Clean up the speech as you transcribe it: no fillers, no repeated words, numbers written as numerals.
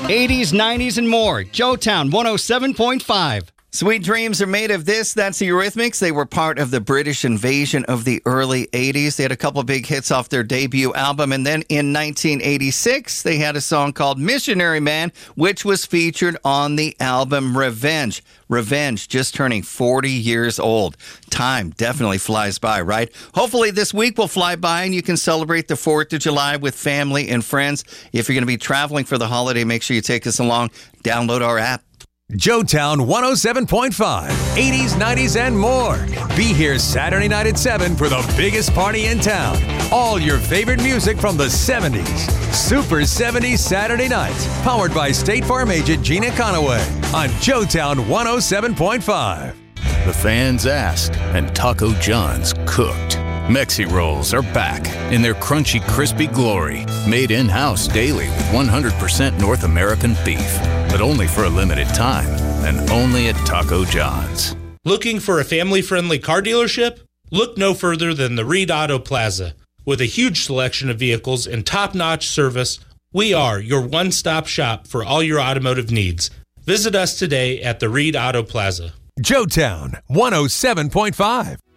80s, 90s, and more. Joetown 107.5. Sweet Dreams Are Made of This. That's the Eurythmics. They were part of the British invasion of the early 80s. They had a couple of big hits off their debut album. And then in 1986, they had a song called Missionary Man, which was featured on the album Revenge. Revenge, just turning 40 years old. Time definitely flies by, right? Hopefully this week will fly by and you can celebrate the 4th of July with family and friends. If you're going to be traveling for the holiday, make sure you take us along. Download our app. Joetown 107.5, 80s, 90s, and more. Be here Saturday night at 7 for the biggest party in town. All your favorite music from the 70s. Super 70s Saturday nights. Powered by State Farm agent Gina Conaway on Joetown 107.5. The fans asked, and Taco John's cooked. Mexi Rolls are back in their crunchy, crispy glory. Made in-house daily with 100% North American beef. But only for a limited time, and only at Taco John's. Looking for a family-friendly car dealership? Look no further than the Reed Auto Plaza. With a huge selection of vehicles and top-notch service, we are your one-stop shop for all your automotive needs. Visit us today at the Reed Auto Plaza. Joetown 107.5.